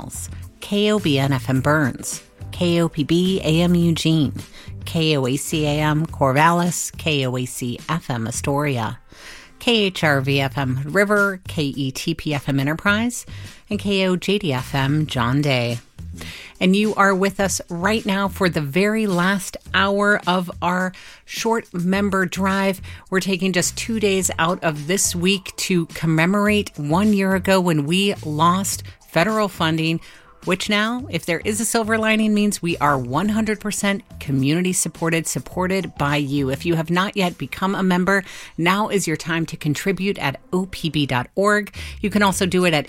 Mills, KOBN FM Burns, KOPB AM Eugene, KOAC AM Corvallis, KOAC FM Astoria, KHRV FM River, KETP FM Enterprise, and KOJD FM John Day. And you are with us right now for the very last hour of our short member drive. We're taking just 2 days out of this week to commemorate 1 year ago when we lost federal funding, which now, if there is a silver lining, means we are 100% community supported by you. If you have not yet become a member, now is your time to contribute at opb.org. You can also do it at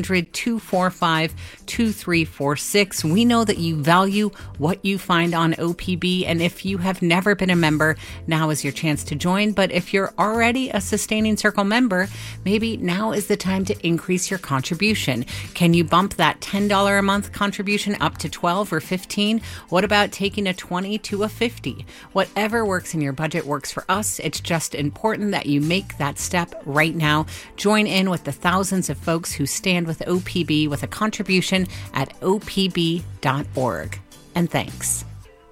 800-245-2346. We know that you value what you find on OPB, and if you have never been a member, now is your chance to join. But if you're already a Sustaining Circle member, maybe now is the time to increase your contribution. Can you bump that $10 a month contribution up to 12 or 15? What about taking a 20 to a 50? Whatever works in your budget works for us. It's just important that you make that step right now. Join in with the thousands of folks who stand with OPB with a contribution at opb.org. And thanks.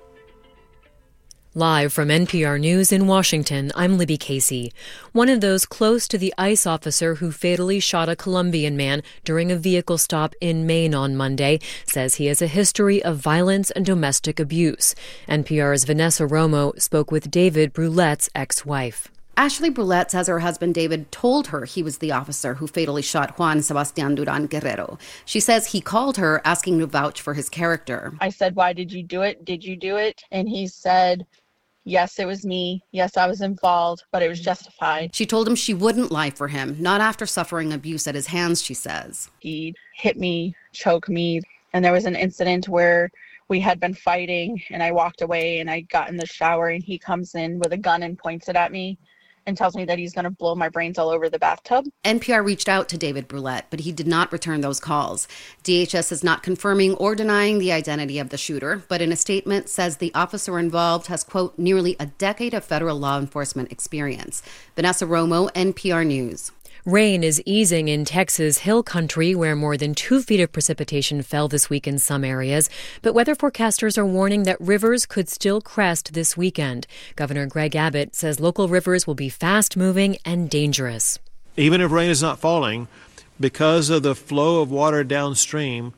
Live from NPR News in Washington, I'm Libby Casey. One of those close to the ICE officer who fatally shot a Colombian man during a vehicle stop in Maine on Monday says he has a history of violence and domestic abuse. NPR's Vanessa Romo spoke with David Brulette's ex-wife. Ashley Brulette says her husband David told her he was the officer who fatally shot Juan Sebastián Durán Guerrero. She says he called her asking to vouch for his character. I said, "Why did you do it? Did you do it?" And he said, "Yes, it was me. Yes, I was involved, but it was justified." She told him she wouldn't lie for him, not after suffering abuse at his hands, she says. He hit me, choked me, and there was an incident where we had been fighting, and I walked away, and I got in the shower, and he comes in with a gun and points it at me and tells me that he's going to blow my brains all over the bathtub. NPR reached out to David Brulette, but he did not return those calls. DHS is not confirming or denying the identity of the shooter, but in a statement says the officer involved has, quote, nearly a decade of federal law enforcement experience. Vanessa Romo, NPR News. Rain is easing in Texas Hill Country, where more than 2 feet of precipitation fell this week in some areas. But weather forecasters are warning that rivers could still crest this weekend. Governor Greg Abbott says local rivers will be fast-moving and dangerous. Even if rain is not falling, because of the flow of water downstream,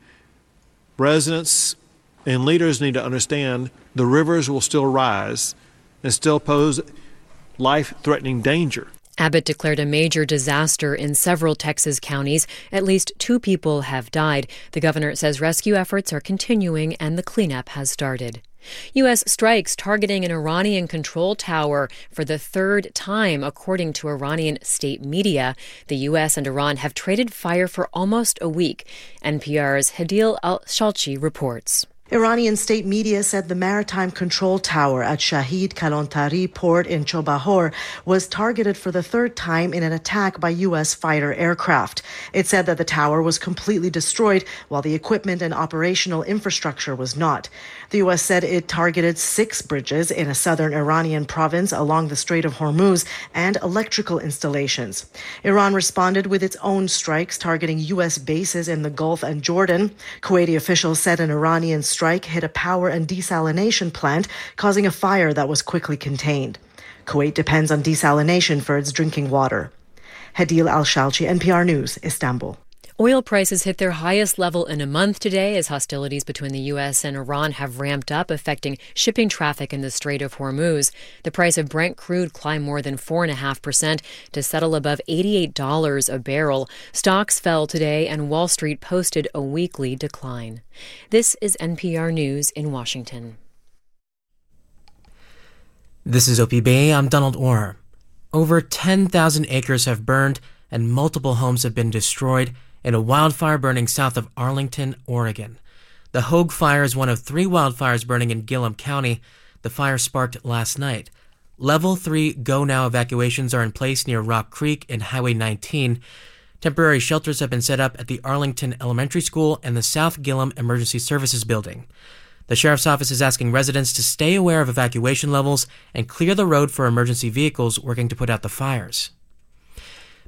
residents and leaders need to understand the rivers will still rise and still pose life-threatening danger. Abbott declared a major disaster in several Texas counties. At least 2 people have died. The governor says rescue efforts are continuing and the cleanup has started. U.S. strikes targeting an Iranian control tower for the 3rd time, according to Iranian state media. The U.S. and Iran have traded fire for almost a week. NPR's Hadil Al-Shalchi reports. Iranian state media said the maritime control tower at Shahid Kalontari port in Chobahor was targeted for the 3rd time in an attack by U.S. fighter aircraft. It said that the tower was completely destroyed while the equipment and operational infrastructure was not. The U.S. said it targeted 6 bridges in a southern Iranian province along the Strait of Hormuz and electrical installations. Iran responded with its own strikes targeting U.S. bases in the Gulf and Jordan. Kuwaiti officials said an Iranian strike hit a power and desalination plant, causing a fire that was quickly contained. Kuwait depends on desalination for its drinking water. Hadil Al-Shalchi, NPR News, Istanbul. Oil prices hit their highest level in a month today as hostilities between the U.S. and Iran have ramped up, affecting shipping traffic in the Strait of Hormuz. The price of Brent crude climbed more than 4.5% to settle above $88 a barrel. Stocks fell today, and Wall Street posted a weekly decline. This is NPR News in Washington. This is OPB. I'm Donald Orr. Over 10,000 acres have burned and multiple homes have been destroyed in a wildfire burning south of Arlington, Oregon. The Hogue Fire is one of 3 wildfires burning in Gillum County. The fire sparked last night. Level 3 go-now evacuations are in place near Rock Creek and Highway 19. Temporary shelters have been set up at the Arlington Elementary School and the South Gillum Emergency Services Building. The Sheriff's Office is asking residents to stay aware of evacuation levels and clear the road for emergency vehicles working to put out the fires.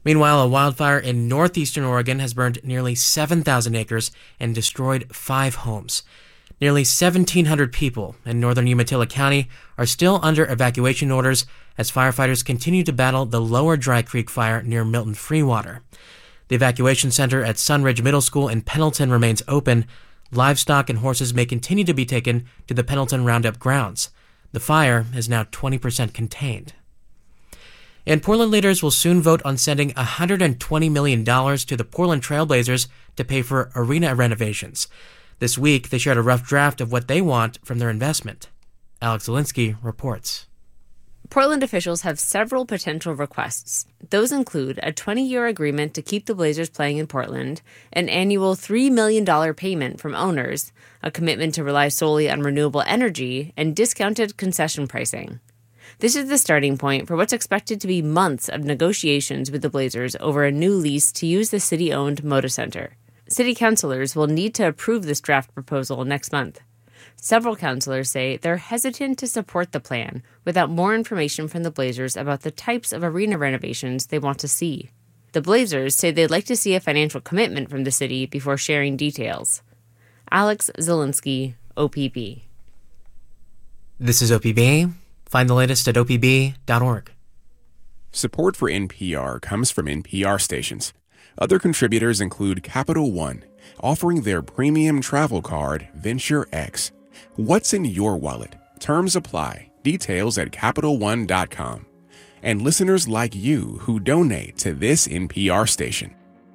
Meanwhile, a wildfire in northeastern Oregon has burned nearly 7,000 acres and destroyed 5 homes. Nearly 1,700 people in northern Umatilla County are still under evacuation orders as firefighters continue to battle the lower Dry Creek fire near Milton Freewater. The evacuation center at Sunridge Middle School in Pendleton remains open. Livestock and horses may continue to be taken to the Pendleton Roundup grounds. The fire is now 20% contained. And Portland leaders will soon vote on sending $120 million to the Portland Trailblazers to pay for arena renovations. This week, they shared a rough draft of what they want from their investment. Alex Zielinski reports. Portland officials have several potential requests. Those include a 20-year agreement to keep the Blazers playing in Portland, an annual $3 million payment from owners, a commitment to rely solely on renewable energy, and discounted concession pricing. This is the starting point for what's expected to be months of negotiations with the Blazers over a new lease to use the city-owned Moda Center. City councilors will need to approve this draft proposal next month. Several councilors say they're hesitant to support the plan without more information from the Blazers about the types of arena renovations they want to see. The Blazers say they'd like to see a financial commitment from the city before sharing details. Alex Zielinski, OPB. This is OPB. Find the latest at opb.org. Support for NPR comes from NPR stations. Other contributors include Capital One, offering their premium travel card, Venture X. What's in your wallet? Terms apply. Details at CapitalOne.com. And listeners like you who donate to this NPR station.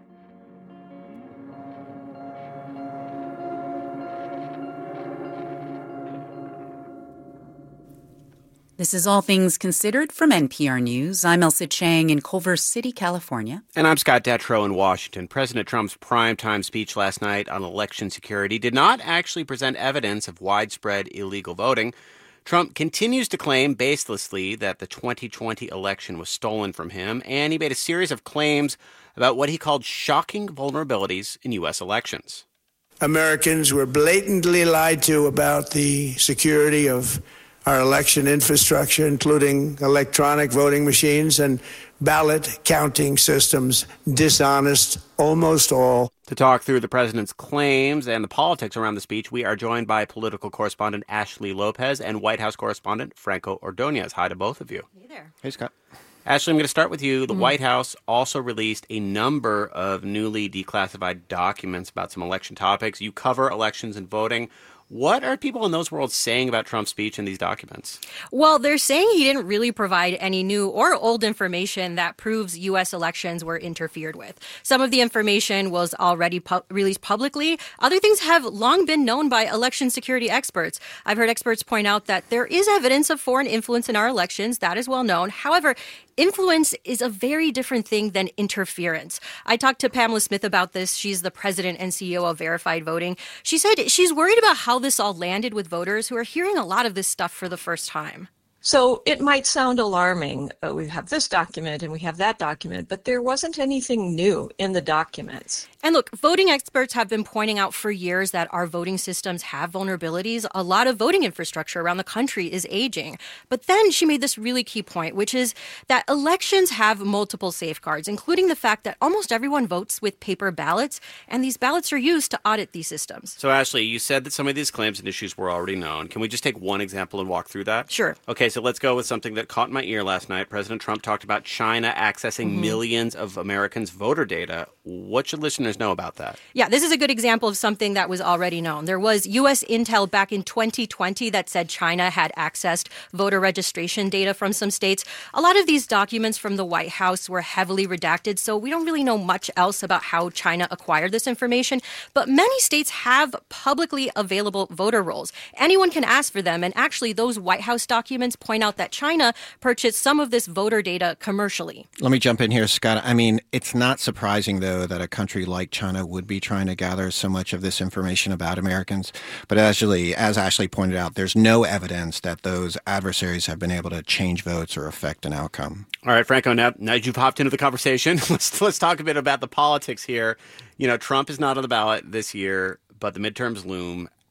This is All Things Considered from NPR News. I'm Elsa Chang in Culver City, California. And I'm Scott Detrow in Washington. President Trump's primetime speech last night on election security did not actually present evidence of widespread illegal voting. Trump continues to claim baselessly that the 2020 election was stolen from him, and he made a series of claims about what he called shocking vulnerabilities in U.S. elections. Americans were blatantly lied to about the security of our election infrastructure, including electronic voting machines and ballot counting systems, dishonest, almost all. To talk through the president's claims and the politics around the speech, we are joined by political correspondent Ashley Lopez and White House correspondent Franco Ordonez. Hi to both of you. Hey there. Hey, Scott. Ashley, I'm going to start with you. The White House also released a number of newly declassified documents about some election topics. You cover elections and voting. What are people in those worlds saying about Trump's speech in these documents? Well, they're saying he didn't really provide any new or old information that proves U.S. elections were interfered with. Some of the information was already released publicly. Other things have long been known by election security experts. I've heard experts point out that there is evidence of foreign influence in our elections. That is well known. However, influence is a very different thing than interference. I talked to Pamela Smith about this. She's the president and CEO of Verified Voting. She said she's worried about how this all landed with voters who are hearing a lot of this stuff for the first time. So it might sound alarming. We have this document and we have that document, but there wasn't anything new in the documents. And look, voting experts have been pointing out for years that our voting systems have vulnerabilities. A lot of voting infrastructure around the country is aging. But then she made this really key point, which is that elections have multiple safeguards, including the fact that almost everyone votes with paper ballots, and these ballots are used to audit these systems. So, Ashley, you said that some of these claims and issues were already known. Can we just take one example and walk through that? Sure. Okay, so let's go with something that caught my ear last night. President Trump talked about China accessing millions of Americans' voter data. What should listeners know about that? Yeah, this is a good example of something that was already known. There was U.S. intel back in 2020 that said China had accessed voter registration data from some states. A lot of these documents from the White House were heavily redacted, so we don't really know much else about how China acquired this information. But many states have publicly available voter rolls. Anyone can ask for them, and actually those White House documents point out that China purchased some of this voter data commercially. Let me jump in here, Scott. I mean, it's not surprising, though, that a country like China would be trying to gather so much of this information about Americans. But as Ashley pointed out, there's no evidence that those adversaries have been able to change votes or affect an outcome. All right, Franco, now you've hopped into the conversation. Let's talk a bit about the politics here. You know, Trump is not on the ballot this year, but the midterms loom.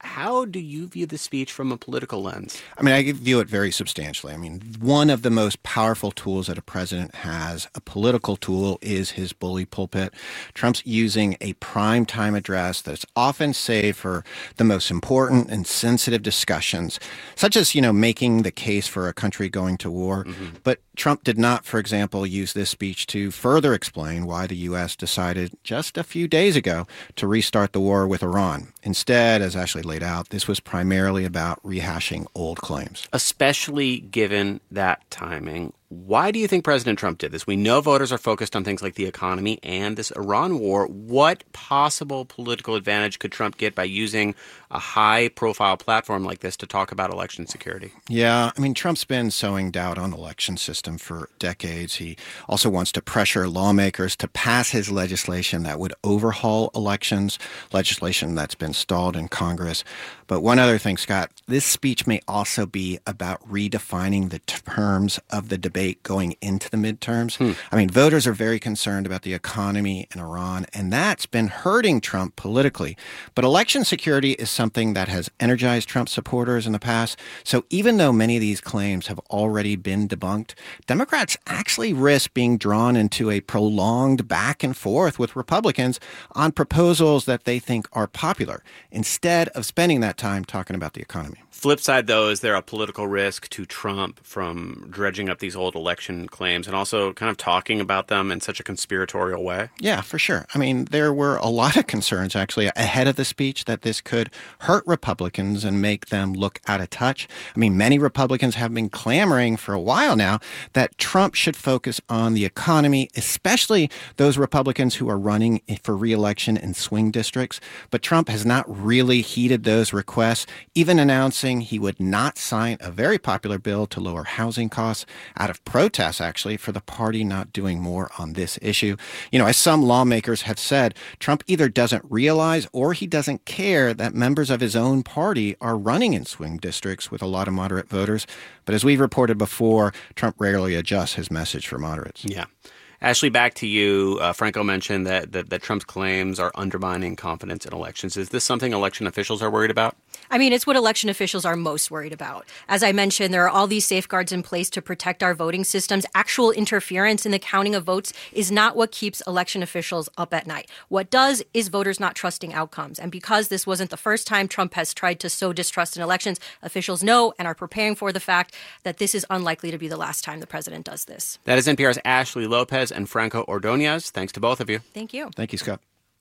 How do you view the speech from a political lens? I mean, I view it very substantially. I mean, one of the most powerful tools that a president has, a political tool, is his bully pulpit. Trump's using a primetime address that's often saved for the most important and sensitive discussions, such as, making the case for a country going to war. Mm-hmm. But Trump did not, for example, use this speech to further explain why the U.S. decided just a few days ago to restart the war with Iran. Instead, as Ashley laid out, this was primarily about rehashing old claims. Especially given that timing, why do you think President Trump did this? We know voters are focused on things like the economy and this Iran war. What possible political advantage could Trump get by using a high-profile platform like this to talk about election security? Yeah, I mean, Trump's been sowing doubt on the election system for decades. He also wants to pressure lawmakers to pass his legislation that would overhaul elections, legislation that's been stalled in Congress. But one other thing, Scott, this speech may also be about redefining the terms of the debate going into the midterms. I mean, voters are very concerned about the economy in Iran, and that's been hurting Trump politically. But election security is something that has energized Trump supporters in the past. So even though many of these claims have already been debunked, Democrats actually risk being drawn into a prolonged back and forth with Republicans on proposals that they think are popular, instead of spending that time talking about the economy. Flip side, though, is there a political risk to Trump from dredging up these old election claims and also kind of talking about them in such a conspiratorial way? Yeah, for sure. I mean, there were a lot of concerns, actually, ahead of the speech that this could hurt Republicans and make them look out of touch. I mean, many Republicans have been clamoring for a while now that Trump should focus on the economy, especially those Republicans who are running for re-election in swing districts. But Trump has not really heeded those requests, even announcing he would not sign a very popular bill to lower housing costs out of protest, actually, for the party not doing more on this issue. As some lawmakers have said, Trump either doesn't realize or he doesn't care that members of his own party are running in swing districts with a lot of moderate voters. But as we've reported before, Trump rarely adjusts his message for moderates. Yeah. Ashley, back to you. Franco mentioned that Trump's claims are undermining confidence in elections. Is this something election officials are worried about? I mean, it's what election officials are most worried about. As I mentioned, there are all these safeguards in place to protect our voting systems. Actual interference in the counting of votes is not what keeps election officials up at night. What does is voters not trusting outcomes. And because this wasn't the first time Trump has tried to sow distrust in elections, officials know and are preparing for the fact that this is unlikely to be the last time the president does this. That is NPR's Ashley Lopez and Franco Ordonez. Thanks to both of you. Thank you. Thank you, Scott.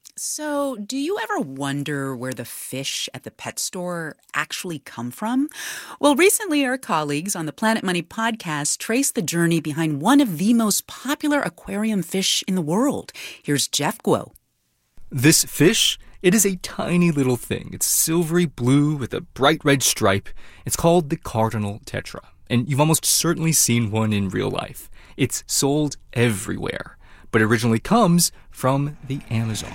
So, do you ever wonder where the fish at the pet store actually come from? Well, recently our colleagues on the Planet Money podcast traced the journey behind one of the most popular aquarium fish in the world. Here's Jeff Guo. This fish, it is a tiny little thing. It's silvery blue with a bright red stripe. It's called the cardinal tetra, and you've almost certainly seen one in real life. It's sold everywhere, but originally comes from the Amazon.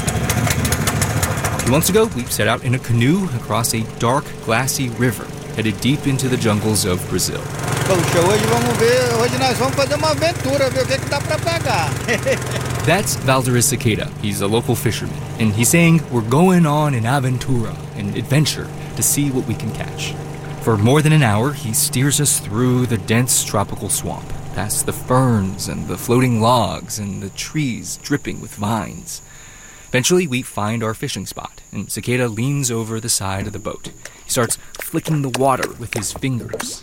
A few months ago, we set out in a canoe across a dark, glassy river, headed deep into the jungles of Brazil. That's Valderis Cicada. He's a local fisherman, and he's saying we're going on an aventura, an adventure, to see what we can catch. For more than an hour, he steers us through the dense tropical swamp, past the ferns and the floating logs and the trees dripping with vines. Eventually, we find our fishing spot, and Cicada leans over the side of the boat. He starts flicking the water with his fingers.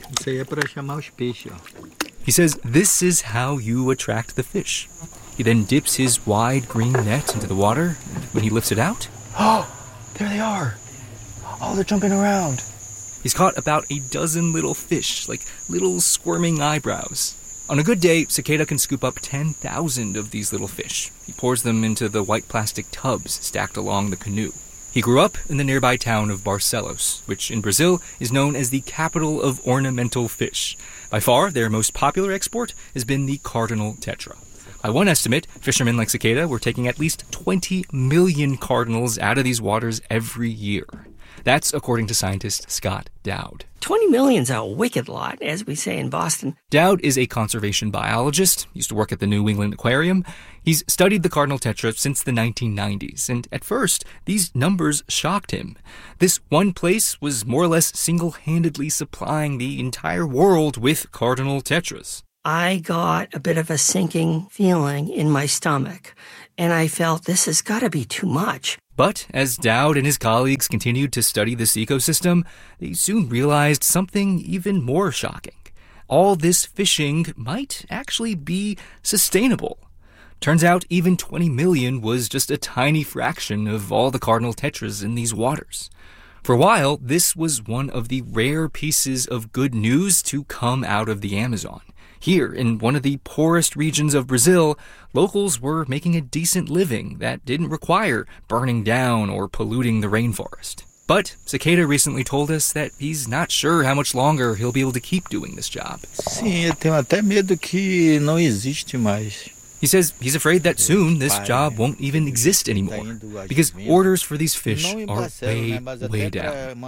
He says this is how you attract the fish. He then dips his wide green net into the water, and when he lifts it out... Oh, there they are. Oh, they're jumping around. He's caught about a dozen little fish, like little squirming eyebrows. On a good day, Cicada can scoop up 10,000 of these little fish. He pours them into the white plastic tubs stacked along the canoe. He grew up in the nearby town of Barcelos, which in Brazil is known as the capital of ornamental fish. By far, their most popular export has been the cardinal tetra. By one estimate, fishermen like Cicada were taking at least 20 million cardinals out of these waters every year. That's according to scientist Scott Dowd. 20 million's a wicked lot, as we say in Boston. Dowd is a conservation biologist, used to work at the New England Aquarium. He's studied the cardinal tetra since the 1990s, and at first, these numbers shocked him. This one place was more or less single-handedly supplying the entire world with cardinal tetras. I got a bit of a sinking feeling in my stomach, and I felt this has got to be too much. But as Dowd and his colleagues continued to study this ecosystem, they soon realized something even more shocking. All this fishing might actually be sustainable. Turns out even 20 million was just a tiny fraction of all the cardinal tetras in these waters. For a while, this was one of the rare pieces of good news to come out of the Amazon. Here, in one of the poorest regions of Brazil, locals were making a decent living that didn't require burning down or polluting the rainforest. But Sequeira recently told us that he's not sure how much longer he'll be able to keep doing this job. Sim, eu tenho até medo que não existe mais. He says he's afraid that soon this job won't even exist anymore because orders for these fish are way, way down.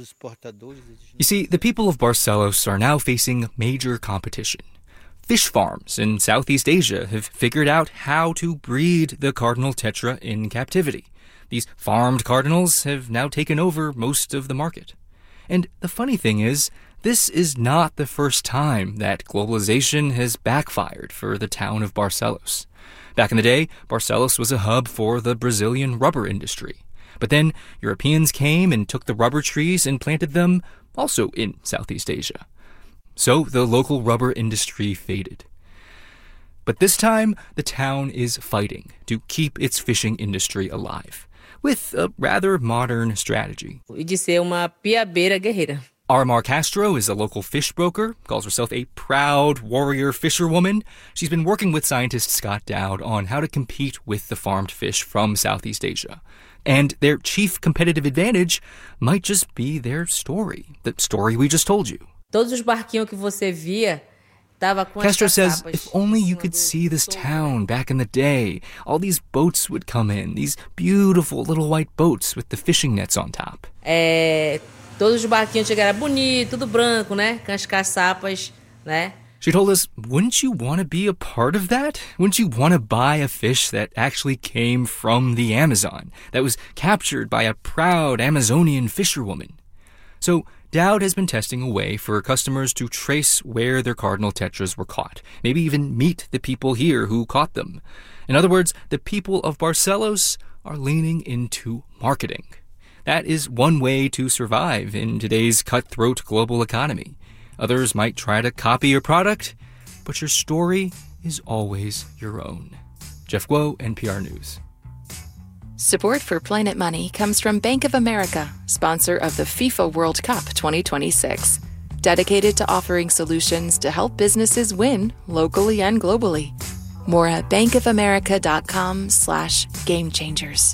You see, the people of Barcelos are now facing major competition. Fish farms in Southeast Asia have figured out how to breed the cardinal tetra in captivity. These farmed cardinals have now taken over most of the market. And the funny thing is, this is not the first time that globalization has backfired for the town of Barcelos. Back in the day, Barcelos was a hub for the Brazilian rubber industry. But then Europeans came and took the rubber trees and planted them also in Southeast Asia. So the local rubber industry faded. But this time, the town is fighting to keep its fishing industry alive, with a rather modern strategy. De ser uma piabeira guerreira. Armar Castro is a local fish broker, calls herself a proud warrior fisherwoman. She's been working with scientist Scott Dowd on how to compete with the farmed fish from Southeast Asia. And their chief competitive advantage might just be their story, the story we just told you. Todos os barquinhos que você via tava com Castro says if only you could see this town back in the day. All these boats would come in, these beautiful little white boats with the fishing nets on top. Todos os barquinhos chegaram bonito, tudo branco, né? Com as caçapas, né? She told us, wouldn't you want to be a part of that? Wouldn't you want to buy a fish that actually came from the Amazon, that was captured by a proud Amazonian fisherwoman? So Dowd has been testing a way for customers to trace where their cardinal tetras were caught, maybe even meet the people here who caught them. In other words, the people of Barcelos are leaning into marketing. That is one way to survive in today's cutthroat global economy. Others might try to copy your product, but your story is always your own. Jeff Guo, NPR News. Support for Planet Money comes from Bank of America, sponsor of the FIFA World Cup 2026. Dedicated to offering solutions to help businesses win locally and globally. More at bankofamerica.com/gamechangers.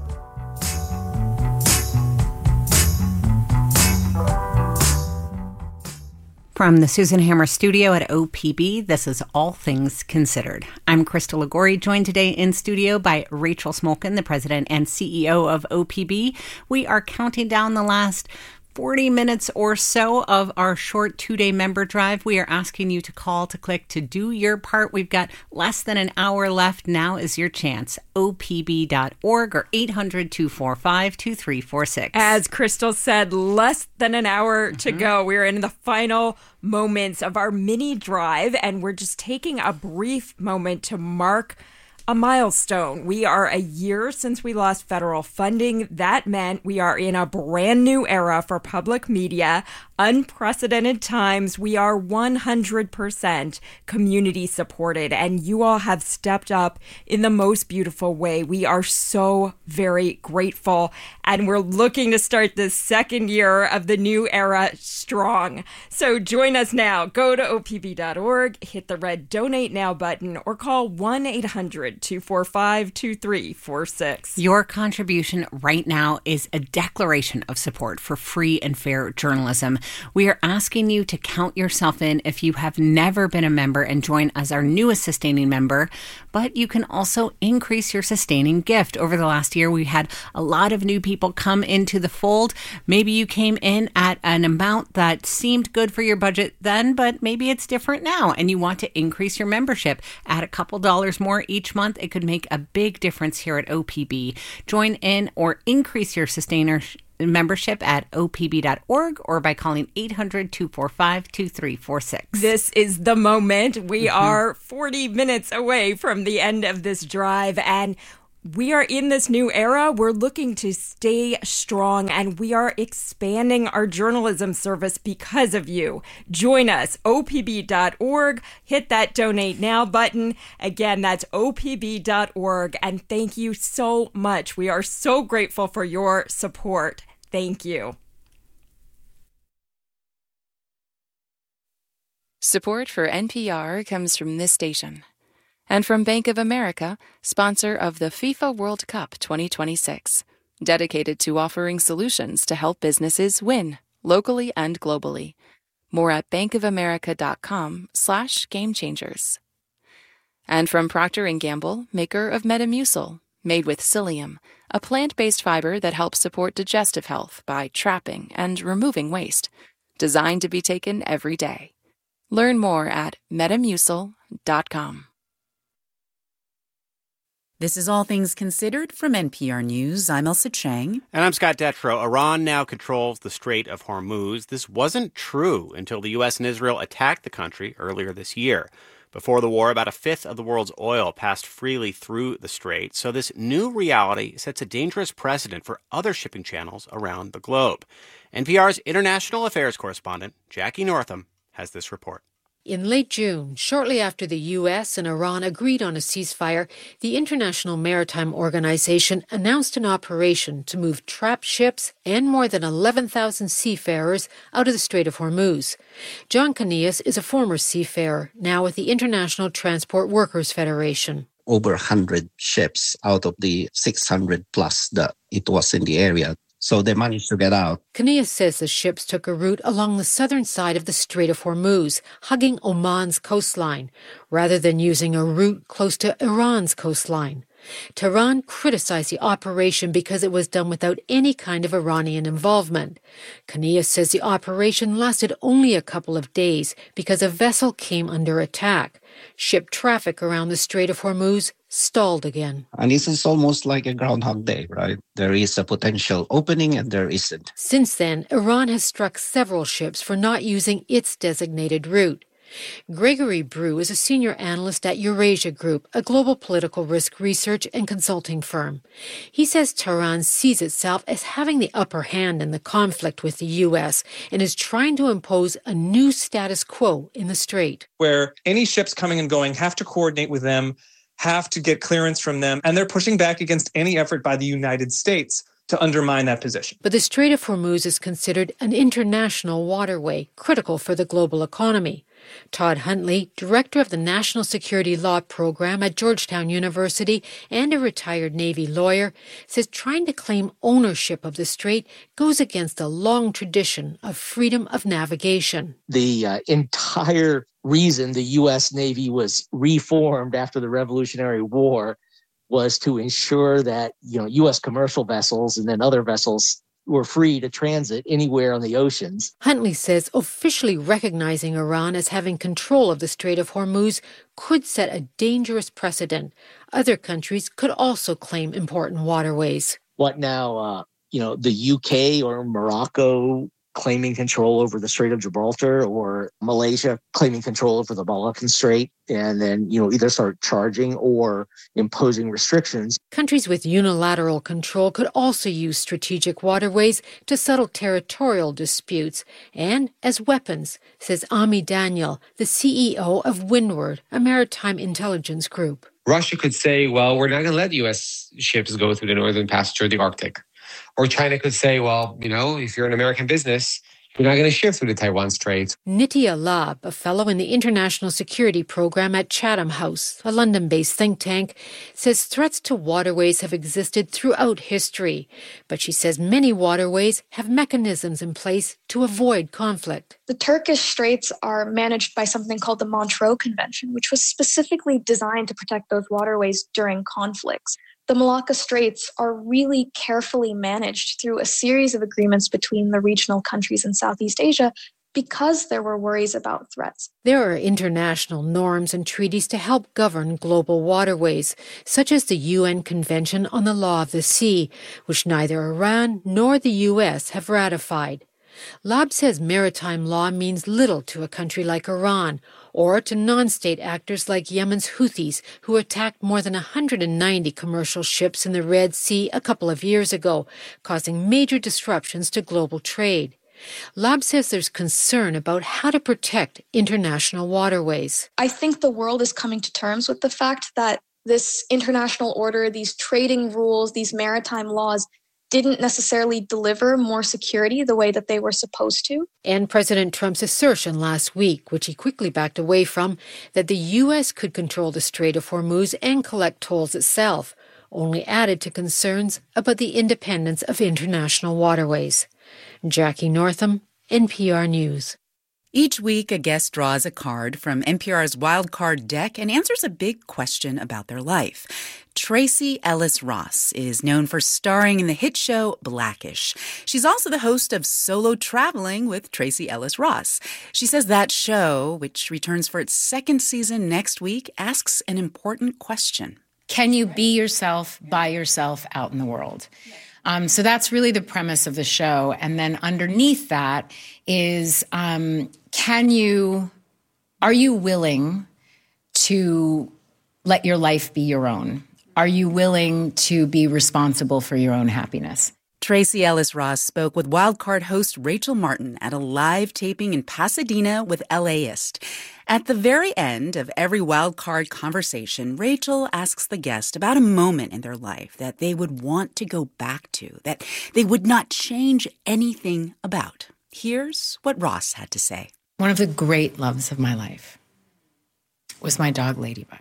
From the Susan Hammer studio at OPB, this is All Things Considered. I'm Krista Ligori, joined today in studio by Rachel Smolkin, the president and CEO of OPB. We are counting down the last 40 minutes or so of our short 2-day member drive. We are asking you to call, to click, to do your part. We've got less than an hour left. Now is your chance. OPB.org or 800-245-2346. As Crystal said, less than an hour to go. We're in the final moments of our mini drive, and we're just taking a brief moment to mark a milestone. We are a year since we lost federal funding. That meant we are in a brand new era for public media, unprecedented times. We are 100% community supported, and you all have stepped up in the most beautiful way. We are so very grateful, and we're looking to start the second year of the new era strong. So join us now. Go to opb.org, hit the red Donate Now button, or call 1-800 1-800-245-2346. Your contribution right now is a declaration of support for free and fair journalism. We are asking you to count yourself in if you have never been a member and join as our newest sustaining member, but you can also increase your sustaining gift. Over the last year, we had a lot of new people come into the fold. Maybe you came in at an amount that seemed good for your budget then, but maybe it's different now and you want to increase your membership. Add a couple dollars more each month. It could make a big difference here at OPB. Join in or increase your sustainer membership at opb.org or by calling 800-245-2346. This is the moment. We are 40 minutes away from the end of this drive, and we are in this new era. We're looking to stay strong, and we are expanding our journalism service because of you. Join us, opb.org. Hit that donate now button. Again, that's opb.org. And thank you so much. We are so grateful for your support. Thank you. Support for NPR comes from this station and from Bank of America, sponsor of the FIFA World Cup 2026, dedicated to offering solutions to help businesses win, locally and globally. More at bankofamerica.com/gamechangers. And from Procter & Gamble, maker of Metamucil, made with psyllium, a plant-based fiber that helps support digestive health by trapping and removing waste, designed to be taken every day. Learn more at metamucil.com. This is All Things Considered from NPR News. I'm Elsa Chang. And I'm Scott Detrow. Iran now controls the Strait of Hormuz. This wasn't true until the U.S. and Israel attacked the country earlier this year. Before the war, about a fifth of the world's oil passed freely through the strait. So this new reality sets a dangerous precedent for other shipping channels around the globe. NPR's international affairs correspondent, Jackie Northam, has this report. In late June, shortly after the U.S. and Iran agreed on a ceasefire, the International Maritime Organization announced an operation to move trapped ships and more than 11,000 seafarers out of the Strait of Hormuz. John Canillas is a former seafarer, now with the International Transport Workers Federation. Over 100 ships out of the 600 plus that it was in the area. So they managed to get out. Canillas says the ships took a route along the southern side of the Strait of Hormuz, hugging Oman's coastline, rather than using a route close to Iran's coastline. Tehran criticized the operation because it was done without any kind of Iranian involvement. Canillas says the operation lasted only a couple of days because a vessel came under attack. Ship traffic around the Strait of Hormuz stalled again. And this is almost like a Groundhog Day, right? There is a potential opening and there isn't. Since then, Iran has struck several ships for not using its designated route. Gregory Brew is a senior analyst at Eurasia Group, a global political risk research and consulting firm. He says Tehran sees itself as having the upper hand in the conflict with the U.S. and is trying to impose a new status quo in the strait, where any ships coming and going have to coordinate with them, have to get clearance from them, and they're pushing back against any effort by the United States to undermine that position. But the Strait of Hormuz is considered an international waterway, critical for the global economy. Todd Huntley, director of the National Security Law Program at Georgetown University and a retired Navy lawyer, says trying to claim ownership of the strait goes against a long tradition of freedom of navigation. The entire reason the U.S. Navy was reformed after the Revolutionary War was to ensure that, U.S. commercial vessels and then other vessels were free to transit anywhere on the oceans. Huntley says officially recognizing Iran as having control of the Strait of Hormuz could set a dangerous precedent. Other countries could also claim important waterways. What now, the UK or Morocco claiming control over the Strait of Gibraltar, or Malaysia claiming control over the Malaccan Strait, and then, either start charging or imposing restrictions. Countries with unilateral control could also use strategic waterways to settle territorial disputes and as weapons, says Ami Daniel, the CEO of Windward, a maritime intelligence group. Russia could say, well, we're not going to let U.S. ships go through the Northern Passage or the Arctic. Or China could say, well, if you're an American business, We're not going to ship through the Taiwan Strait. Nitya Lab, a fellow in the International Security Program at Chatham House, a London-based think tank, says threats to waterways have existed throughout history. But she says many waterways have mechanisms in place to avoid conflict. The Turkish Straits are managed by something called the Montreux Convention, which was specifically designed to protect those waterways during conflicts. The Malacca Straits are really carefully managed through a series of agreements between the regional countries in Southeast Asia because there were worries about threats. There are international norms and treaties to help govern global waterways, such as the UN Convention on the Law of the Sea, which neither Iran nor the U.S. have ratified. Lab says maritime law means little to a country like Iran or to non-state actors like Yemen's Houthis, who attacked more than 190 commercial ships in the Red Sea a couple of years ago, causing major disruptions to global trade. Lab says there's concern about how to protect international waterways. I think the world is coming to terms with the fact that this international order, these trading rules, these maritime laws didn't necessarily deliver more security the way that they were supposed to. And President Trump's assertion last week, which he quickly backed away from, that the U.S. could control the Strait of Hormuz and collect tolls itself, only added to concerns about the independence of international waterways. Jackie Northam, NPR News. Each week, a guest draws a card from NPR's Wild Card deck and answers a big question about their life. Tracee Ellis Ross is known for starring in the hit show Black-ish. She's also the host of Solo Traveling with Tracee Ellis Ross. She says that show, which returns for its second season next week, asks an important question. Can you be yourself by yourself out in the world? So that's really the premise of the show. And then underneath that is, are you willing to let your life be your own? Are you willing to be responsible for your own happiness? Tracee Ellis Ross spoke with Wildcard host Rachel Martin at a live taping in Pasadena with LAist. At the very end of every Wildcard conversation, Rachel asks the guest about a moment in their life that they would want to go back to, that they would not change anything about. Here's what Ross had to say. One of the great loves of my life was my dog, Ladybug.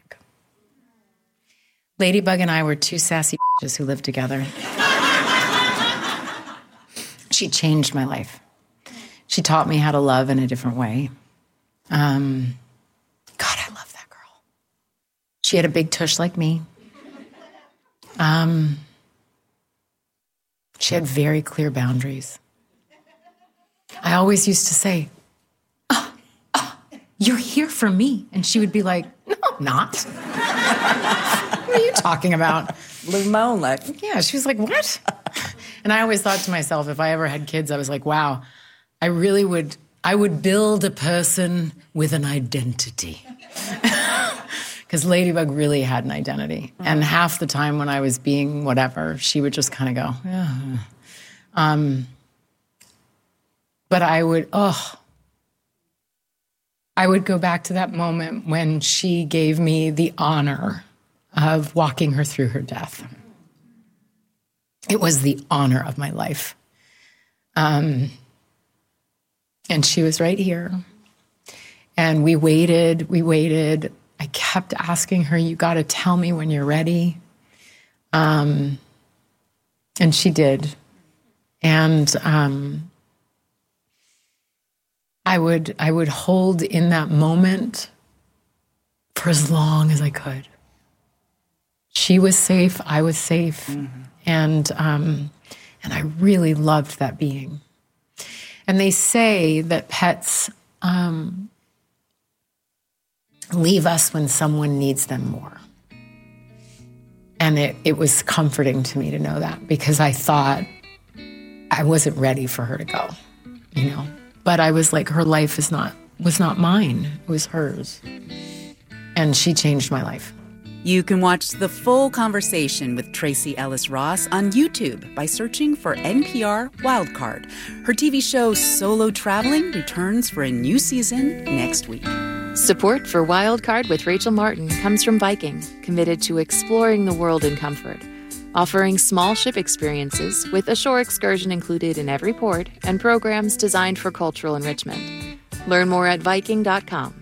Ladybug and I were two sassy bitches who lived together. She changed my life. She taught me how to love in a different way. God, I love that girl. She had a big tush like me. She had very clear boundaries. I always used to say, you're here for me. And she would be like, no, I'm not. What are you talking about? Live my own life. Yeah, she was like, what? And I always thought to myself, if I ever had kids, I was like, wow, I would build a person with an identity. Because Ladybug really had an identity. And half the time when I was being whatever, she would just kind of go, yeah. But I would go back to that moment when she gave me the honor of walking her through her death. It was the honor of my life. And she was right here. And we waited. I kept asking her, you got to tell me when you're ready. And she did. And I would hold in that moment for as long as I could. She was safe. I was safe. Mm-hmm. And I really loved that being. And they say that pets leave us when someone needs them more. And it was comforting to me to know that, because I thought I wasn't ready for her to go, you know. But I was like, her life was not mine. It was hers. And she changed my life. You can watch the full conversation with Tracee Ellis Ross on YouTube by searching for NPR Wildcard. Her TV show Solo Traveling returns for a new season next week. Support for Wildcard with Rachel Martin comes from Viking, committed to exploring the world in comfort. offering small ship experiences with a shore excursion included in every port and programs designed for cultural enrichment. Learn more at Viking.com.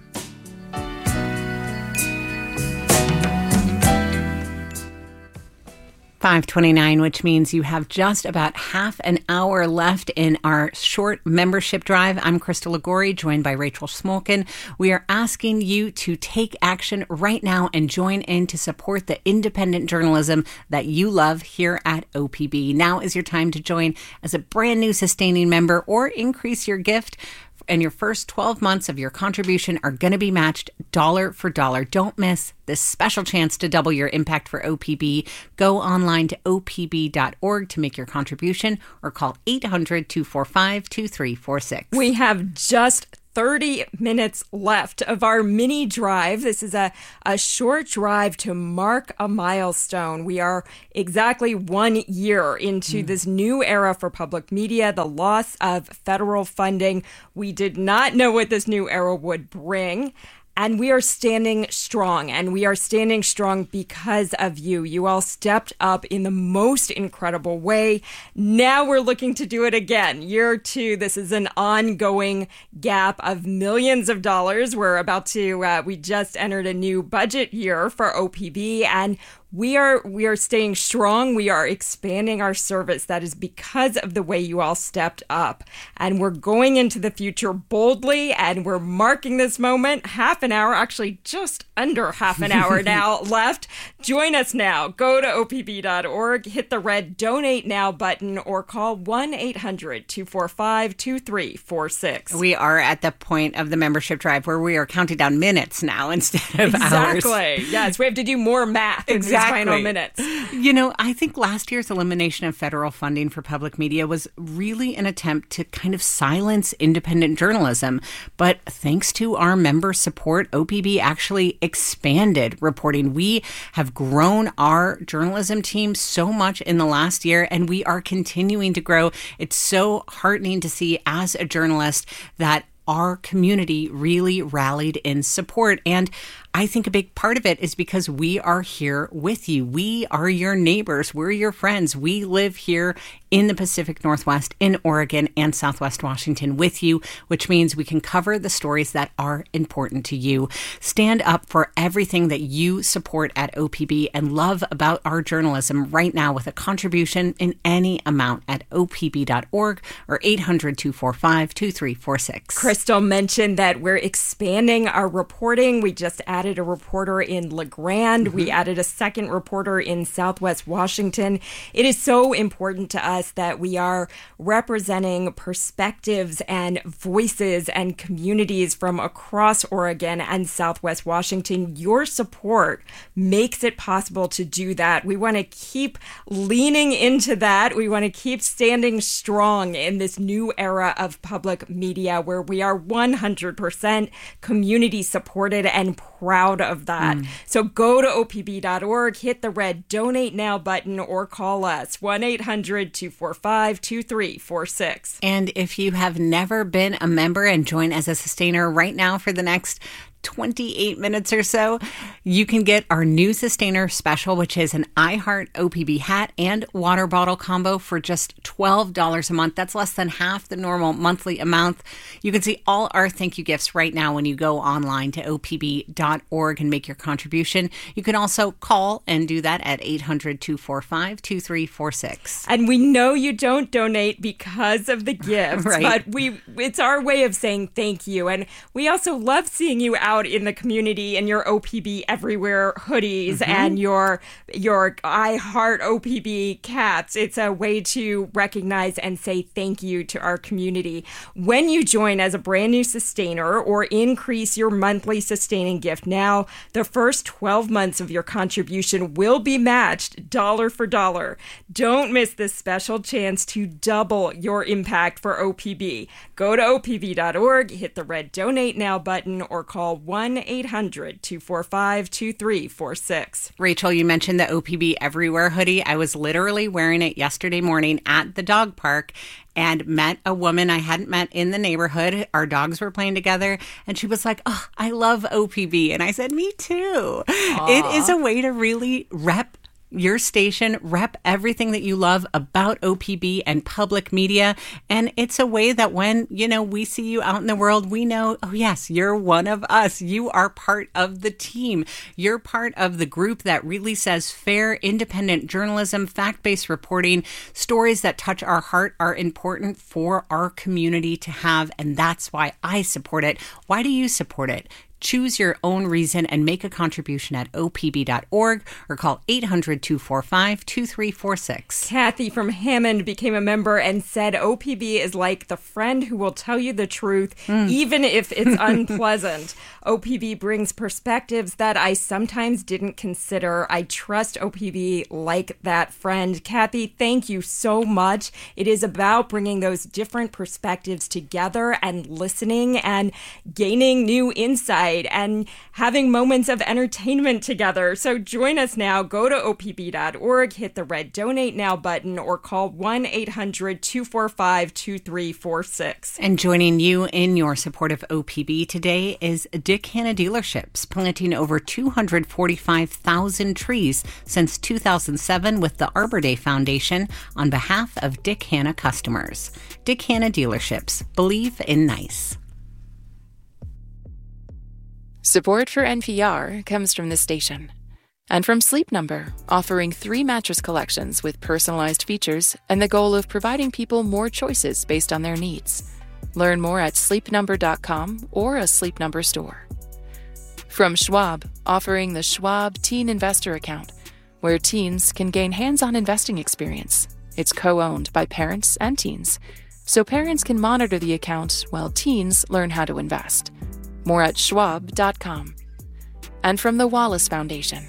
.529, which means you have just about half an hour left in our short membership drive. I'm Krista Ligori, joined by Rachel Smolkin. We are asking you to take action right now and join in to support the independent journalism that you love here at OPB. Now is your time to join as a brand new sustaining member or increase your gift. And your first 12 months of your contribution are going to be matched dollar for dollar. Don't miss this special chance to double your impact for OPB. Go online to opb.org to make your contribution or call 800-245-2346. We have just 30 minutes left of our mini drive. This is a short drive to mark a milestone. We are exactly 1 year into this new era for public media, the loss of federal funding. We did not know what this new era would bring. And we are standing strong, and we are standing strong because of you. You all stepped up in the most incredible way. Now we're looking to do it again. Year 2, this is an ongoing gap of millions of dollars. We're about to, we just entered a new budget year for OPB, and we are staying strong. We are expanding our service. That is because of the way you all stepped up. And we're going into the future boldly, and we're marking this moment. Half an hour, actually just under half an hour now left. Join us now. Go to opb.org, hit the red Donate Now button, or call 1-800-245-2346. We are at the point of the membership drive where we are counting down minutes now instead of hours. Exactly. Yes, we have to do more math. Exactly. Final minutes. You know, I think last year's elimination of federal funding for public media was really an attempt to kind of silence independent journalism. But thanks to our member support, OPB actually expanded reporting. We have grown our journalism team so much in the last year, and we are continuing to grow. It's so heartening to see as a journalist that our community really rallied in support. And I think a big part of it is because we are here with you. We are your neighbors. We're your friends. We live here in the Pacific Northwest, in Oregon and Southwest Washington with you, which means we can cover the stories that are important to you. Stand up for everything that you support at OPB and love about our journalism right now with a contribution in any amount at opb.org or 800-245-2346. Crystal mentioned that we're expanding our reporting. We just added a reporter in La Grande. We added a second reporter in Southwest Washington. It is so important to us that we are representing perspectives and voices and communities from across Oregon and Southwest Washington. Your support makes it possible to do that. We want to keep leaning into that. We want to keep standing strong in this new era of public media where we are 100% community supported and proud of that. So go to opb.org, hit the red Donate Now button, or call us 1-800-245-2346. And if you have never been a member and join as a sustainer right now for the next 28 minutes or so, you can get our new Sustainer special, which is an iHeart OPB hat and water bottle combo for just $12 a month. That's less than half the normal monthly amount. You can see all our thank you gifts right now when you go online to opb.org and make your contribution. You can also call and do that at 800-245-2346. And we know you don't donate because of the gifts, right. But it's our way of saying thank you. And we also love seeing you out in the community in your OPB Everywhere hoodies and your I Heart OPB caps. It's a way to recognize and say thank you to our community. When you join as a brand new sustainer or increase your monthly sustaining gift now, the first 12 months of your contribution will be matched dollar for dollar. Don't miss this special chance to double your impact for OPB. Go to opb.org, hit the red Donate Now button, or call 1-800-245-2346. Rachel, you mentioned the OPB Everywhere hoodie. I was literally wearing it yesterday morning at the dog park and met a woman I hadn't met in the neighborhood. Our dogs were playing together, and she was like, "Oh, I love OPB." And I said, "Me too." Aww. It is a way to really rep your station, rep everything that you love about OPB and public media. And it's a way that when, we see you out in the world, we know, oh yes, you're one of us. You are part of the team. You're part of the group that really says fair, independent journalism, fact-based reporting, stories that touch our heart are important for our community to have. And that's why I support it. Why do you support it? Choose your own reason and make a contribution at opb.org or call 800-245-2346. Kathy from Hammond became a member and said OPB is like the friend who will tell you the truth, even if it's unpleasant. OPB brings perspectives that I sometimes didn't consider. I trust OPB like that friend. Kathy, thank you so much. It is about bringing those different perspectives together and listening and gaining new insight and having moments of entertainment together. So join us now. Go to opb.org, hit the red Donate Now button, or call 1-800-245-2346. And joining you in your support of OPB today is Dick Hanna Dealerships, planting over 245,000 trees since 2007 with the Arbor Day Foundation on behalf of Dick Hanna customers. Dick Hanna Dealerships. Believe in nice. Support for NPR comes from this station and from Sleep Number, offering 3 mattress collections with personalized features and the goal of providing people more choices based on their needs. Learn more at sleepnumber.com or a Sleep Number store. From Schwab, offering the Schwab Teen Investor Account, where teens can gain hands-on investing experience. It's co-owned by parents and teens, so parents can monitor the account while teens learn how to invest. More at schwab.com. And from the Wallace Foundation.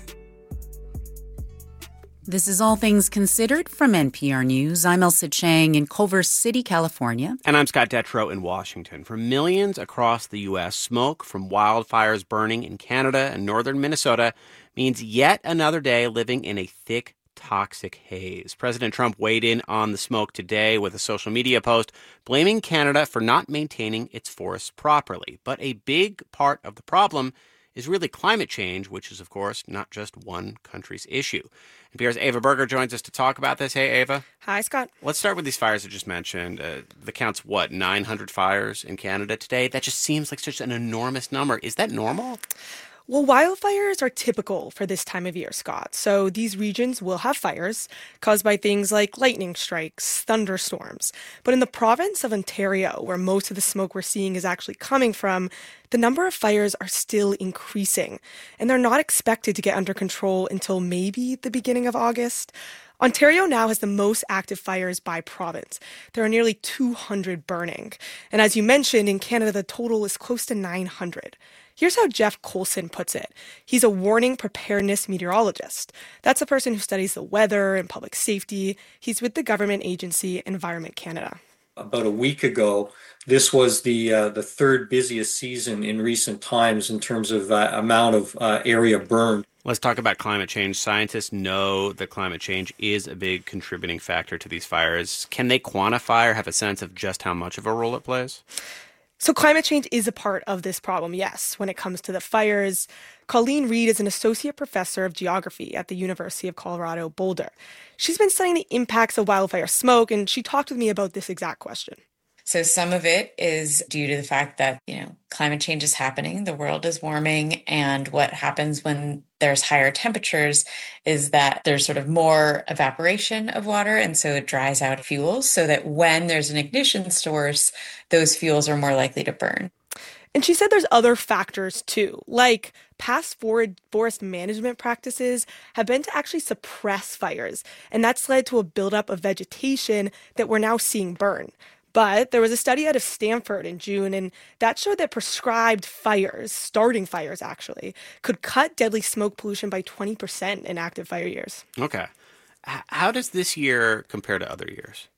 This is All Things Considered from NPR News. I'm Elsa Chang in Culver City, California. And I'm Scott Detrow in Washington. For millions across the U.S., smoke from wildfires burning in Canada and northern Minnesota means yet another day living in a thick, toxic haze. President Trump weighed in on the smoke today with a social media post blaming Canada for not maintaining its forests properly. But a big part of the problem is really climate change, which is, of course, not just one country's issue. NPR's Ava Berger joins us to talk about this. Hey, Ava. Hi, Scott. Let's start with these fires I just mentioned. The count's, 900 fires in Canada today? That just seems like such an enormous number. Is that normal? Well, wildfires are typical for this time of year, Scott. So these regions will have fires caused by things like lightning strikes, thunderstorms. But in the province of Ontario, where most of the smoke we're seeing is actually coming from, the number of fires are still increasing, and they're not expected to get under control until maybe the beginning of August. Ontario now has the most active fires by province. There are nearly 200 burning. And as you mentioned, in Canada, the total is close to 900. Here's how Jeff Coulson puts it. He's a warning preparedness meteorologist. That's a person who studies the weather and public safety. He's with the government agency Environment Canada. About a week ago, this was the third busiest season in recent times in terms of amount of area burned. Let's talk about climate change. Scientists know that climate change is a big contributing factor to these fires. Can they quantify or have a sense of just how much of a role it plays? So climate change is a part of this problem, yes, when it comes to the fires. Colleen Reed is an associate professor of geography at the University of Colorado Boulder. She's been studying the impacts of wildfire smoke, and she talked with me about this exact question. So some of it is due to the fact that, climate change is happening, the world is warming, and what happens when there's higher temperatures is that there's sort of more evaporation of water, and so it dries out fuels so that when there's an ignition source, those fuels are more likely to burn. And she said there's other factors too, like past forest management practices have been to actually suppress fires, and that's led to a buildup of vegetation that we're now seeing burn. But there was a study out of Stanford in June, and that showed that prescribed fires, starting fires actually, could cut deadly smoke pollution by 20% in active fire years. Okay. How does this year compare to other years?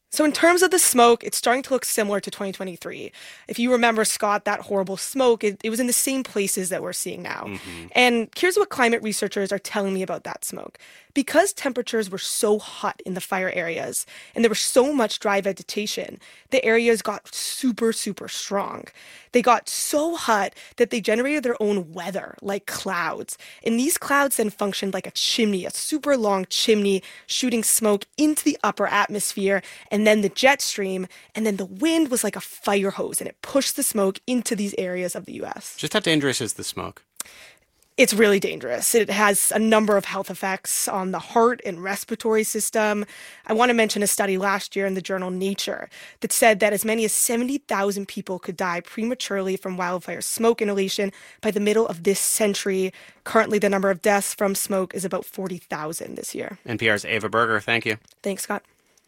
So in terms of the smoke, it's starting to look similar to 2023. If you remember, Scott, that horrible smoke, it was in the same places that we're seeing now. Mm-hmm. And here's what climate researchers are telling me about that smoke. Because temperatures were so hot in the fire areas and there was so much dry vegetation, the areas got super, super strong. They got so hot that they generated their own weather, like clouds. And these clouds then functioned like a chimney, a super long chimney, shooting smoke into the upper atmosphere, and then the jet stream, and then the wind was like a fire hose, and it pushed the smoke into these areas of the U.S. Just how dangerous is the smoke? It's really dangerous. It has a number of health effects on the heart and respiratory system. I want to mention a study last year in the journal Nature that said that as many as 70,000 people could die prematurely from wildfire smoke inhalation by the middle of this century. Currently, the number of deaths from smoke is about 40,000 this year. NPR's Ava Berger, thank you. Thanks, Scott.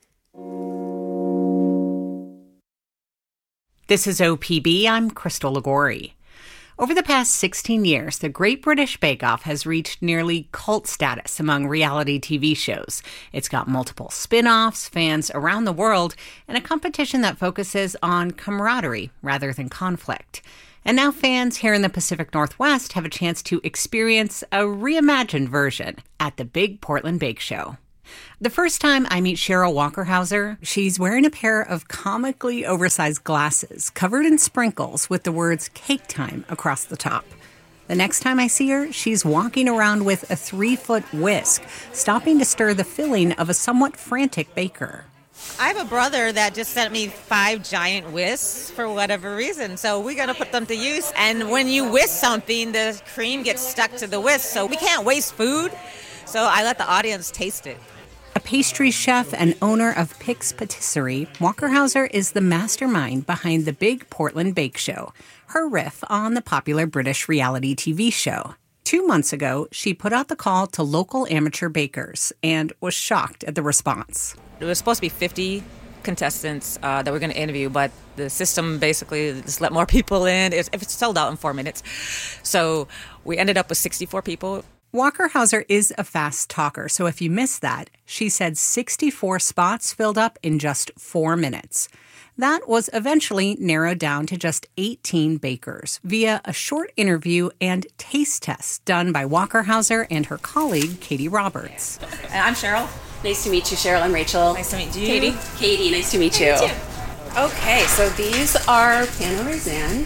This is OPB. I'm Crystal Ligori. Over the past 16 years, the Great British Bake Off has reached nearly cult status among reality TV shows. It's got multiple spin-offs, fans around the world, and a competition that focuses on camaraderie rather than conflict. And now fans here in the Pacific Northwest have a chance to experience a reimagined version at the Big Portland Bake Show. The first time I meet Cheryl Walkerhauser, she's wearing a pair of comically oversized glasses covered in sprinkles with the words "Cake Time" across the top. The next time I see her, she's walking around with a 3-foot whisk, stopping to stir the filling of a somewhat frantic baker. I have a brother that just sent me 5 giant whisks for whatever reason, so we're going to put them to use. And when you whisk something, the cream gets stuck to the whisk, so we can't waste food, so I let the audience taste it. A pastry chef and owner of Pix Patisserie, Walkerhauser is the mastermind behind the Big Portland Bake Show, her riff on the popular British reality TV show. 2 months ago, she put out the call to local amateur bakers and was shocked at the response. It was supposed to be 50 contestants that we're going to interview, but the system basically just let more people in. It's sold out in 4 minutes. So we ended up with 64 people. Walkerhauser is a fast talker, so if you missed that, she said 64 spots filled up in just 4 minutes. That was eventually narrowed down to just 18 bakers via a short interview and taste test done by Walkerhauser and her colleague, Katie Roberts. I'm Cheryl. Nice to meet you, Cheryl. I'm Rachel. Nice to meet you. Katie. Katie, nice to meet you. Okay, so these are pain au raisin.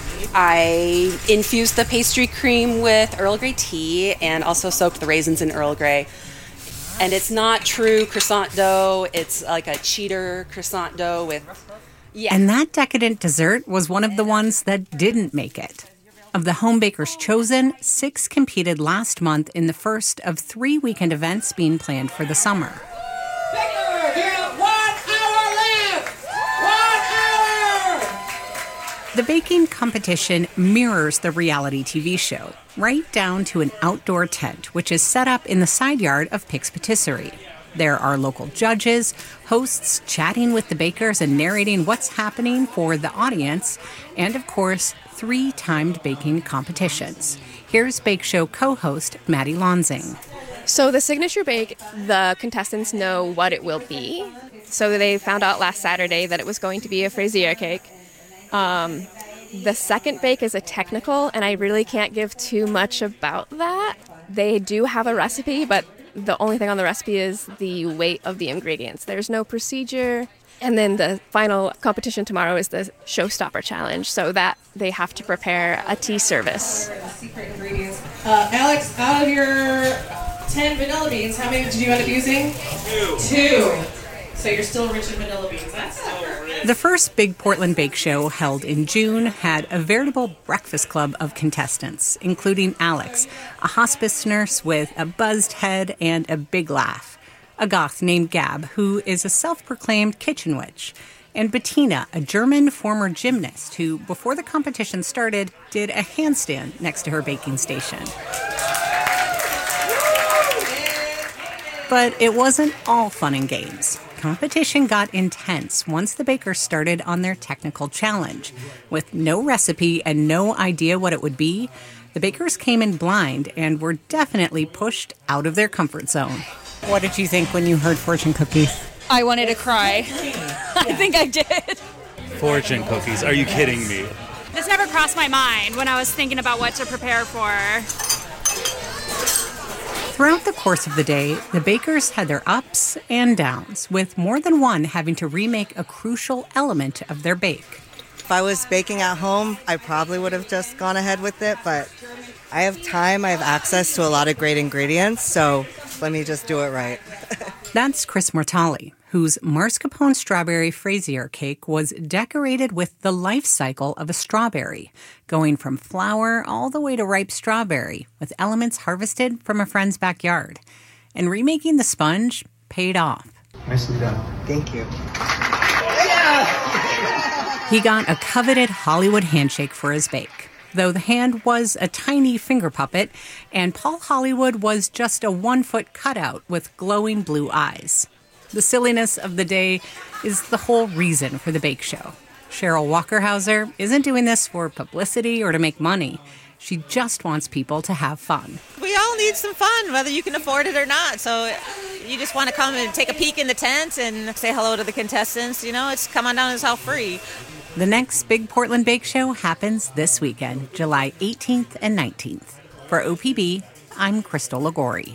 I infused the pastry cream with Earl Grey tea and also soaked the raisins in Earl Grey. And it's not true croissant dough. It's like a cheater croissant dough with... Yeah. And that decadent dessert was one of the ones that didn't make it. Of the home bakers chosen, 6 competed last month in the first of 3 weekend events being planned for the summer. The baking competition mirrors the reality TV show, right down to an outdoor tent, which is set up in the side yard of Pix Patisserie. There are local judges, hosts chatting with the bakers and narrating what's happening for the audience, and of course, 3 timed baking competitions. Here's Bake Show co-host Maddie Lansing. So the signature bake, the contestants know what it will be. So they found out last Saturday that it was going to be a fraisier cake. The second bake is a technical, and I really can't give too much about that. They do have a recipe, but the only thing on the recipe is the weight of the ingredients. There's no procedure. And then the final competition tomorrow is the Showstopper Challenge, so that they have to prepare a tea service. Secret ingredients. Alex, out of your 10 vanilla beans, how many did you end up using? 2. So you're still rich in vanilla beans. That's so rich. The first Big Portland Bake Show, held in June, had a veritable breakfast club of contestants, including Alex, a hospice nurse with a buzzed head and a big laugh, a goth named Gab, who is a self-proclaimed kitchen witch, and Bettina, a German former gymnast who, before the competition started, did a handstand next to her baking station. But it wasn't all fun and games. Competition got intense once the bakers started on their technical challenge. With no recipe and no idea what it would be, the bakers came in blind and were definitely pushed out of their comfort zone. What did you think when you heard fortune cookies? I wanted to cry. I think I did. Fortune cookies. Are you kidding me? This never crossed my mind when I was thinking about what to prepare for. Throughout the course of the day, the bakers had their ups and downs, with more than one having to remake a crucial element of their bake. If I was baking at home, I probably would have just gone ahead with it, but I have time, I have access to a lot of great ingredients, so let me just do it right. That's Chris Mortali, whose mascarpone strawberry fraisier cake was decorated with the life cycle of a strawberry, going from flower all the way to ripe strawberry, with elements harvested from a friend's backyard. And remaking the sponge paid off. Nicely done. Thank you. He got a coveted Hollywood handshake for his bake, though the hand was a tiny finger puppet, and Paul Hollywood was just a 1-foot cutout with glowing blue eyes. The silliness of the day is the whole reason for the bake show. Cheryl Walkerhauser isn't doing this for publicity or to make money. She just wants people to have fun. We all need some fun, whether you can afford it or not. So you just want to come and take a peek in the tent and say hello to the contestants. You know, it's come on down, it's all free. The next Big Portland Bake Show happens this weekend, July 18th and 19th. For OPB, I'm Crystal Ligori.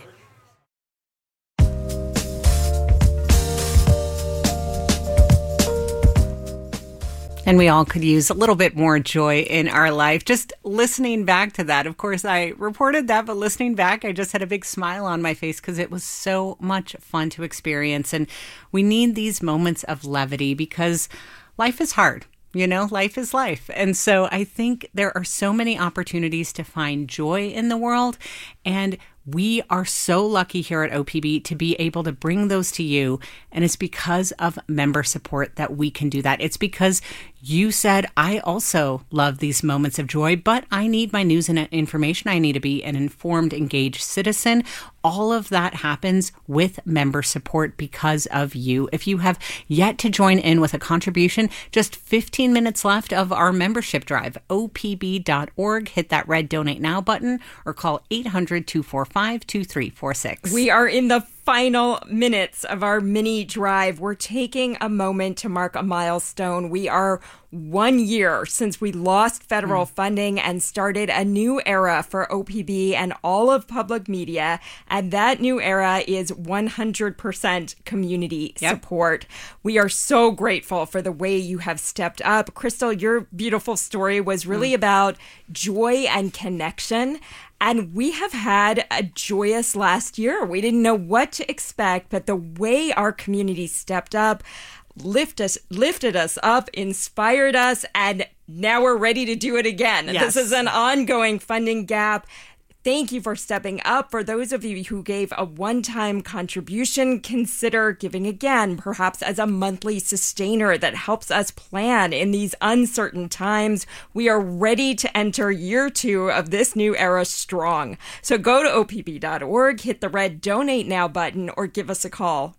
And we all could use a little bit more joy in our life. Just listening back to that, of course, I reported that, but listening back, I just had a big smile on my face because it was so much fun to experience. And we need these moments of levity because life is hard. You know, life is life. And so I think there are so many opportunities to find joy in the world. And we are so lucky here at OPB to be able to bring those to you. And it's because of member support that we can do that. It's because you said, I also love these moments of joy, but I need my news and information. I need to be an informed, engaged citizen. All of that happens with member support because of you. If you have yet to join in with a contribution, just 15 minutes left of our membership drive, opb.org. Hit that red Donate Now button or call 800-245-2346. We are in the final minutes of our mini drive. We're taking a moment to mark a milestone. We are 1 year since we lost federal funding and started a new era for OPB and all of public media. And that new era is 100% community support. We are so grateful for the way you have stepped up. Crystal, your beautiful story was really about joy and connection. And we have had a joyous last year. We didn't know what to expect, but the way our community stepped up, lifted us up, inspired us, and now we're ready to do it again. Yes. This is an ongoing funding gap. Thank you for stepping up. For those of you who gave a one-time contribution, consider giving again, perhaps as a monthly sustainer that helps us plan in these uncertain times. We are ready to enter year 2 of this new era strong. So go to opb.org, hit the red Donate Now button, or give us a call,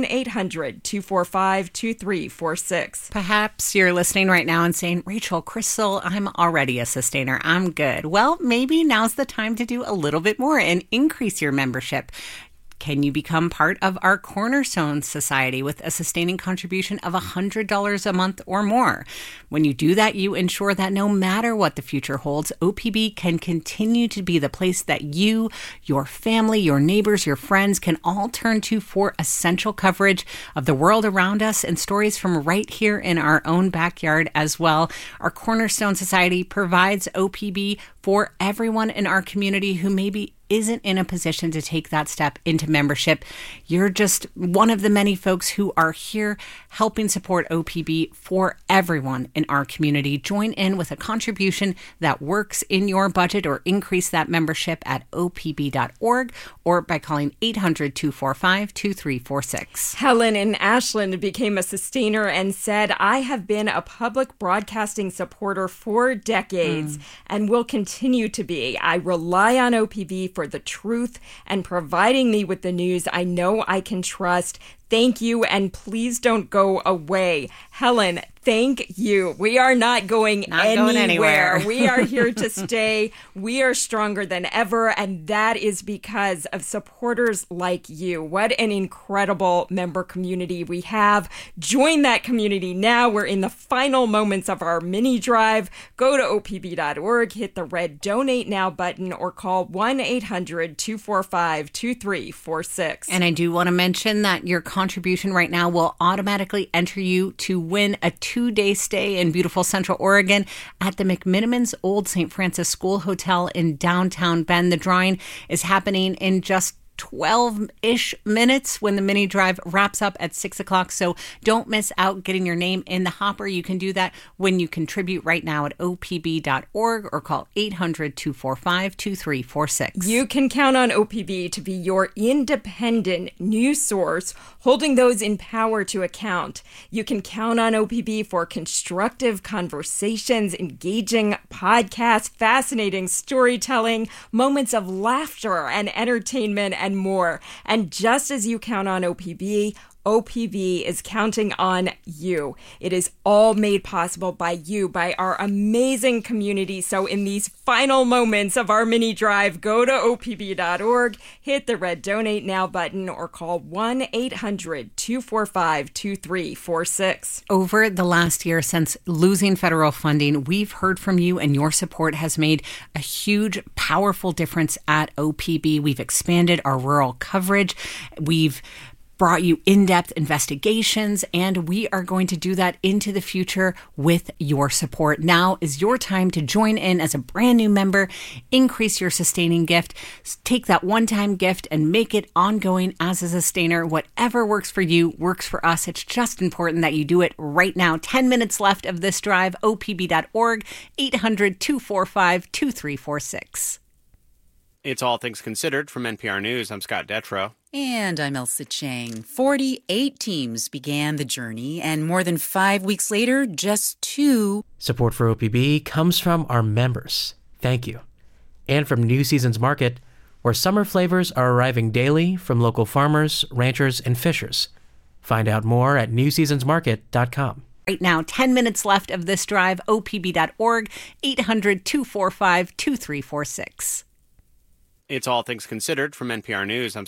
1-800-245-2346. Perhaps you're listening right now and saying, Rachel, Crystal, I'm already a sustainer. I'm good. Well, maybe now's the time to do a little bit more and increase your membership. Can you become part of our Cornerstone Society with a sustaining contribution of $100 a month or more? When you do that, you ensure that no matter what the future holds, OPB can continue to be the place that you, your family, your neighbors, your friends can all turn to for essential coverage of the world around us and stories from right here in our own backyard as well. Our Cornerstone Society provides OPB for everyone in our community who maybe isn't in a position to take that step into membership. You're just one of the many folks who are here helping support OPB for everyone in our community. Join in with a contribution that works in your budget or increase that membership at opb.org or by calling 800-245-2346. Helen in Ashland became a sustainer and said, I have been a public broadcasting supporter for decades and will continue to be. I rely on OPB for the truth and providing me with the news I know I can trust. Thank you, and please don't go away. Helen, thank you. We are not going anywhere. We are here to stay. We are stronger than ever, and that is because of supporters like you. What an incredible member community we have. Join that community now. We're in the final moments of our mini drive. Go to opb.org, hit the red Donate Now button, or call 1-800-245-2346. And I do want to mention that your contribution right now will automatically enter you to win a 2-day stay in beautiful Central Oregon at the McMinimans Old St. Francis School Hotel in downtown Bend. The drawing is happening in just 12-ish minutes when the mini drive wraps up at 6 o'clock. So don't miss out getting your name in the hopper. You can do that when you contribute right now at opb.org or call 800-245-2346. You can count on OPB to be your independent news source, holding those in power to account. You can count on OPB for constructive conversations, engaging podcasts, fascinating storytelling, moments of laughter and entertainment, and more. And just as you count on OPB, OPB is counting on you. It is all made possible by you, by our amazing community. So in these final moments of our mini drive, go to opb.org, hit the red Donate Now button, or call 1-800-245-2346. Over the last year since losing federal funding, we've heard from you, and your support has made a huge, powerful difference at OPB. We've expanded our rural coverage. We've brought you in-depth investigations, and we are going to do that into the future with your support. Now is your time to join in as a brand new member, increase your sustaining gift, take that one-time gift and make it ongoing as a sustainer. Whatever works for you works for us. It's just important that you do it right now. 10 minutes left of this drive, opb.org, 800-245-2346. It's All Things Considered from NPR News. I'm Scott Detrow. And I'm Elsa Chang. 48 teams began the journey, and more than 5 weeks later, just 2. Support for OPB comes from our members. Thank you. And from New Seasons Market, where summer flavors are arriving daily from local farmers, ranchers, and fishers. Find out more at newseasonsmarket.com. Right now, 10 minutes left of this drive, opb.org, 800-245-2346. It's All Things Considered from NPR News. I'm